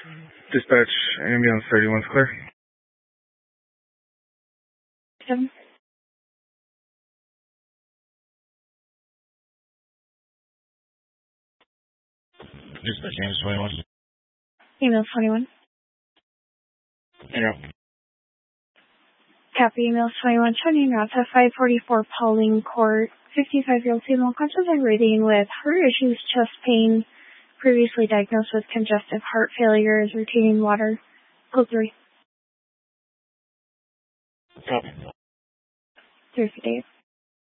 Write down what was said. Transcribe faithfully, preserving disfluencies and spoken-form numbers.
Dispatch, ambulance thirty-one's clear. Seven. Dispatch, ambulance twenty-one. Email twenty-one. Interrupt. Copy email twenty-one. Tony Nata, five forty-four Pauling Court. fifty-five-year-old female conscious and breathing with heart issues, chest pain, previously diagnosed with congestive heart failure, is retaining water. Code three. Copy. Three for Dave.